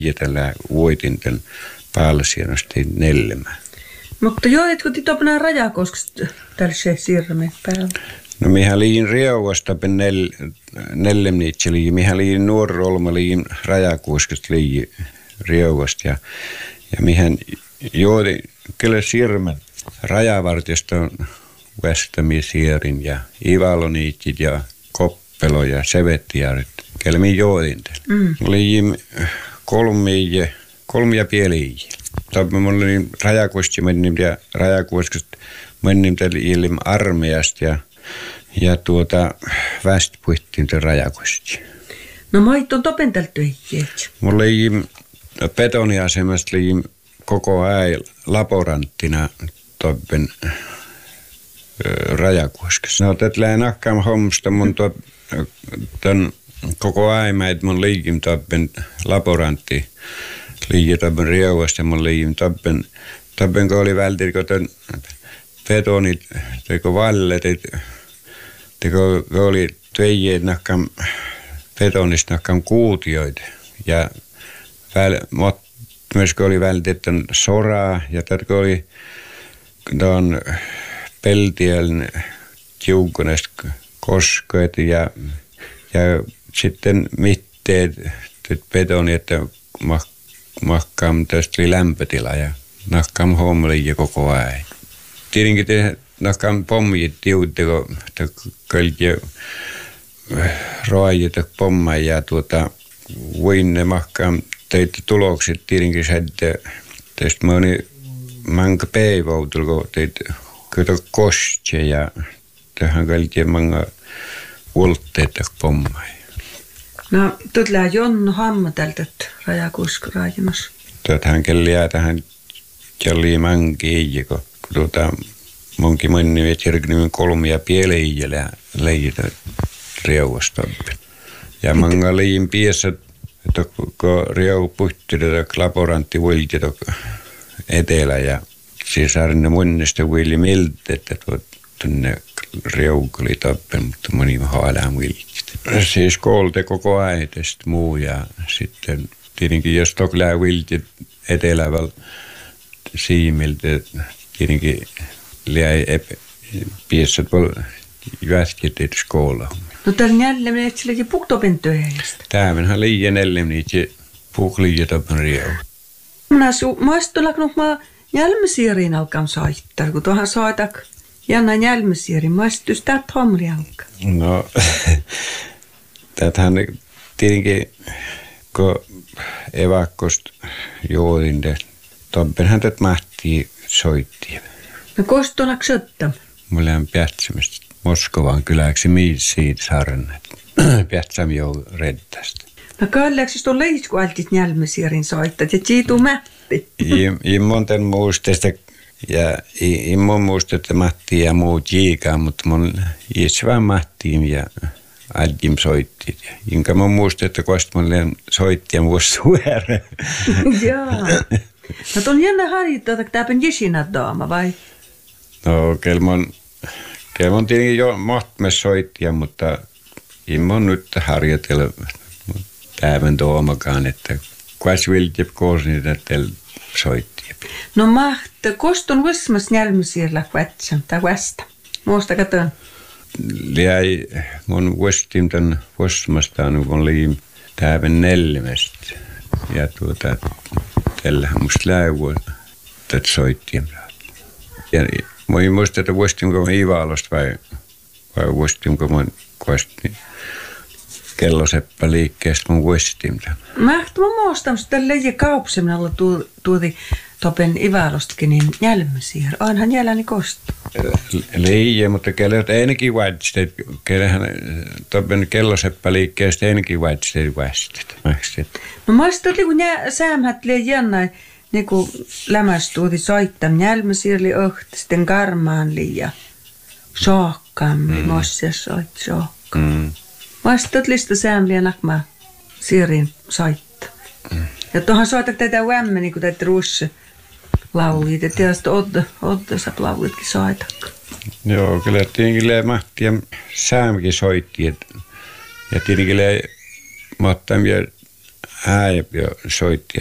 ja tällä voitinten päällä sienosti nellemään. Mutta jouditko ti topnaa Rajakoskesta tällä se sirme päällä? No mihän liin Riovasta nellemniitseli, mihän liin Nuorolma liin Rajakoskesta liin Riovasta ja mihän joudi kyllä sirmen Rajavartiosta Västämisierin ja Ivaloniitsit ja Koppelo ja Sevettiarit, kyllä minä joodin teille. Liin kolmia pieliä. Mulla oli Rajakoski mennyt ja Rajakoskesta mennyt ilmi armeijasta ja västpuittiin te Rajakoski. No mä on topenteltu ihjeet. Mulla oli betoniasemasta koko ajan laboranttina toppen Rajakoskessa. No tätä nakkaan hommasta mun ton koko ajan mun liikin toppen laborantti liikin toppen Riovasta mun liikin toppen kun oli välttämättä ton betonit teko vallet teko oli tvejeet nakkaan betonista nakkaan kuutioita ja myös oli välttämättä soraa ja tätä oli tuon peltiön tiukoneesta koskeet ja sitten mitteet betoni, että makkaam tästä oli lämpötila ja nakkaam hommeli koko ajan. Tietenkin nakkaam pommit tiutti, kun kölki roajit pomma ja voin makkaam teitte tulokset tietenkin se, että tästä mä olin manka päivautul, kun teitte kyllä kostje ja tähän kölki manga voltteet pomma. No, tuolla Jonno Hamma tältä Rajakoskeraajanossa. Tähän kelliä tähän jalli manki, kun monkin moni vetsirknimin kolmia pielejä leijitä Riovasta. Ja manga liin piessä, että kun Riovu puhti laborantti vuilti etelä ja sisarinne monesta vuili miltä, että tuonne Riovuko oli tappen, mutta moni haadaan vuilti. Siis koolte koko ajan tästä muu ja sitten tietenkin jos toklää vuilti eteläväl siimiltä, tietenkin liäi piessä jääskit skoolla. No täällä jälleen että sillä ei puhtopen töistä. Tämähän liian ellemniitsi puhliitopen Riovu. Mä istun kun mä jälmisiiriin alkaan saittaa, kun tuohan saitak jännä jälmisiiriin. Mä istun tätä hommeli alkaa. No, tätähän tietenkin, kun evakkosta joodin, toppenhan tätä mahtii soittia. No kostolak söttä? Mulla on Piatsamista Moskovan kyläksi siitä saarnet. Piatsam jo reddästä. No kalleeksi tuon leisku altit jälmisiirin soittat ja siituu mätti. Immonten muistesta ja immon muistesta Matti ja muut jiikaan, mutta mun vaan Mattiin ja Adjim soitti. Inka mun muistesta kosta mulle soitti ja muus suora. Jaa. No tuon jännä harjoittaa, että täpän jisinat daama vai? No kelmon tietenkin jo mahtme soittia, mutta immon nyt harjoitella tävän tuomakaan, että kuas vilti koosni tätä soittia. No mahtaa, koston vismas jälmisiirillä kvätsän tai västä. Muista katsotaan. Liäi mun vuostin tämän vuosmastaan, kun oli tävän nelmestä. Ja tällähän musta läivua tätä soittia. Ja mä en muista, että vuostinko mä Ivalosta vai vuostinko mä kuasti kelloseppä liikkeestä mun vuostin. Mä muistan, että tällä leijä kaupsemalla tuoti topen Ivalostakin niin jälmisiir. Onhan jälläni kosta. Leijä, mutta kellot ainakin vaatteet. Kellähän topen kelloseppä liikkeestä ainakin vaatteet vastet. No mä olisin kun säämät leijänä niin kuin lämästuuti soittam jälmisiirli sitten karmaan liian sookkaammin. Mosse soitti sookkaammin. Mä olisin lista säämliä nakmaa siirin soittaa. Ja tuohon soitak tätä vämmä, niin kuin tätä russe laulit. Ja tietysti Odda sä laulitkin soitak. Joo, kyllä tietenkin Mahti ja Säämkin soitti. Ja tietenkin Mattam ja äijä ja soitti